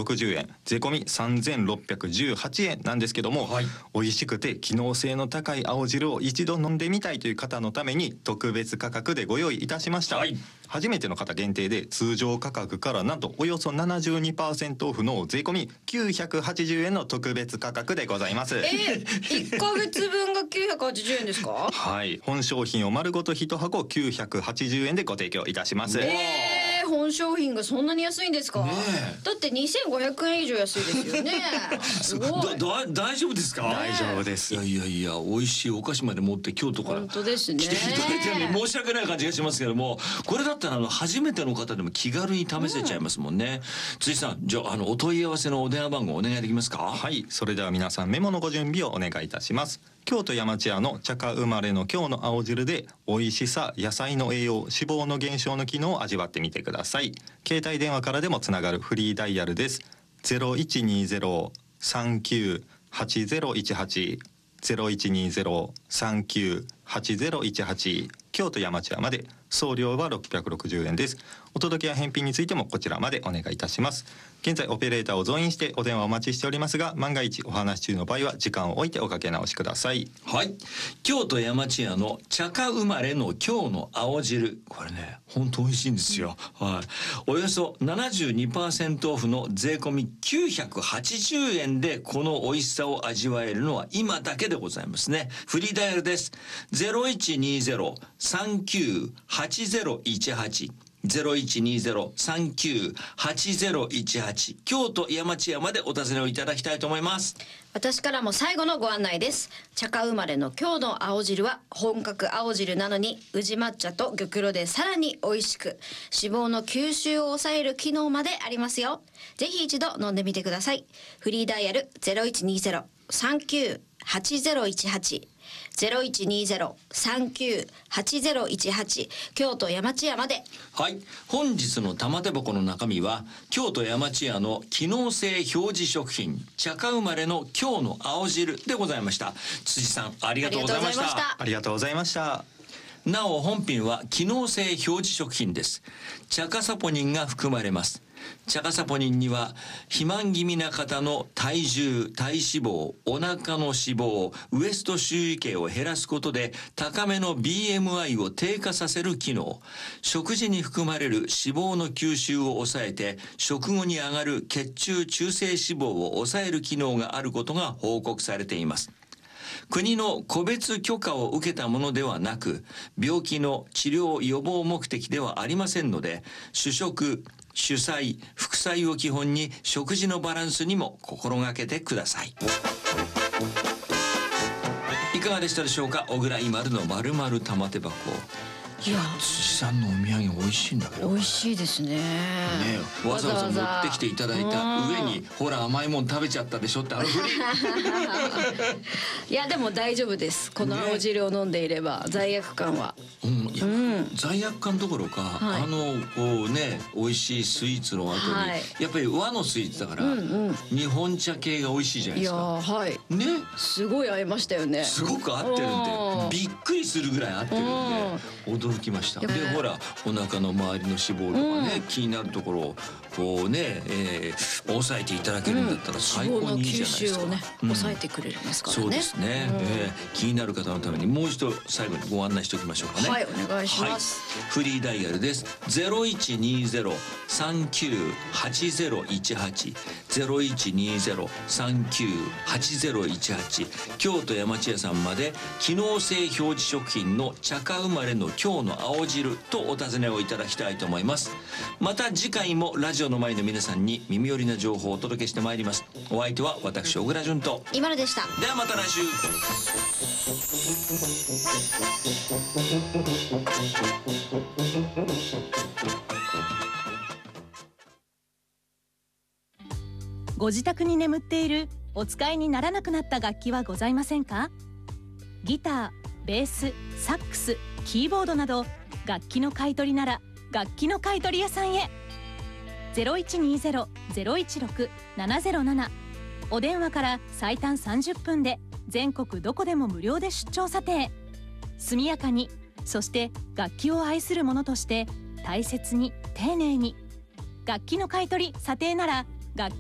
660円、税込み3618円なんですけども、はい、美味しくて機能性の高い青汁を一度飲んでみたいという方のために特別価格でご用意いたしました、はい、初めての方限定で通常価格からなんとおよそ 72% オフの税込み980円の特別価格でございます。 1ヶ月分が980円ですか？ はい、本商品を丸ごと1箱980円でご提供いたします。 本商品がそんなに安いんですか？だって2500円以上安いですよね。すごい。 大丈夫ですか？ 大丈夫です。 いや美味しいお菓子まで持って京都から本当ですね、 来ていただいてるのに申し訳ない感じがしますけども、これだったら初めての方でも気軽に試せちゃいますもんね、辻さん、じゃあお問い合わせのお電話番号お願いできますか？ はい、それでは皆さんメモのご準備をお願いいたします。京都山千屋の茶花生まれの京の青汁で美味しさ、野菜の栄養、脂肪の減少の機能を味わってみてください。携帯電話からでもつながるフリーダイヤルです。 0120-398018 0120-398018 京都山千屋まで。送料は660円です。お届けや返品についてもこちらまでお願いいたします。現在オペレーターを増員してお電話お待ちしておりますが、万が一お話し中の場合は時間を置いておかけ直しください。 はい、京都山千屋の茶花生まれの京の青汁、これね本当美味しいんですよ、はい、およそ 72% オフの税込み980円でこの美味しさを味わえるのは今だけでございますね。フリーダイヤルです。 0120-398018 0120-398018 京都山千屋までお尋ねをいただきたいと思います。 私からも最後のご案内です。茶花生まれの京の青汁は本格青汁なのに宇治抹茶と玉露でさらに美味しく、脂肪の吸収を抑える機能までありますよ。ぜひ一度飲んでみてください。フリーダイヤル 0120-398018 0120-398018 京都山千屋まで。 はい、本日の玉手箱の中身は京都山千屋の機能性表示食品茶花生まれの京の青汁でございました。辻さんありがとうございました。 ありがとうございました。 なお本品は機能性表示食品です。茶化サポニンが含まれます。茶化サポニンには肥満気味な方の体重、体脂肪、お腹の脂肪、ウエスト周囲系を減らすことで高めの BMI を低下させる機能、食事に含まれる脂肪の吸収を抑えて食後に上がる血中中性脂肪を抑える機能があることが報告されています。国の個別許可を受けたものではなく、病気の治療予防目的ではありませんので、主食、主菜、副菜を基本に食事のバランスにも心がけてください。いかがでしたでしょうか？小倉井丸の丸々玉手箱。いや辻さんのお土産美味しいんだけど、 美味しいですね。 わざわざ持ってきていただいた上にほら甘いもん食べちゃったでしょって振りいやでも大丈夫です。この青汁を飲んでいれば罪悪感は、 罪悪感どころか、こうね美味しいスイーツの後に、やっぱり和のスイーツだから、日本茶系が美味しいじゃないですか。ね、 すごい合いましたよね。 すごく合ってるんでびっくりするぐらい合ってるんで驚きました。でほらお腹の周りの脂肪とかね、気になるところをこうね、抑えていただけるんだったら最高にいいじゃないですか。 脂肪の吸収をね、抑えてくれますからね。 そうですね、気になる方のためにもう一度最後にご案内しておきましょうかね。 はい、お願いします。 フリーダイヤルです。 0120-398018 0120-398018 京都山千屋さんまで機能性表示食品の茶花生まれの京の青汁とお尋ねをいただきたいと思います。また次回もラジオの前の皆さんに耳寄りな情報をお届けしてまいります。お相手は私小倉淳と今野でした。 ではまた来週。 ご自宅に眠っているお使いにならなくなった楽器はございませんか？ギター、ベース、サックス、キーボードなど楽器の買い取りなら楽器の買い取り屋さんへ。 0120-016-707 お電話から最短30分で全国どこでも無料で出張査定。速やかに、そして楽器を愛する者として大切に丁寧に。楽器の買い取り査定なら楽